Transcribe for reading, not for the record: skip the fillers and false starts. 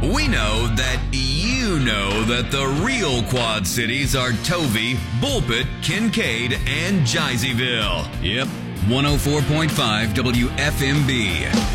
We know that you know that the real Quad Cities are Tovey, Bulpett, Kincaid, and Jeiseyville. Yep, 104.5 WFMB.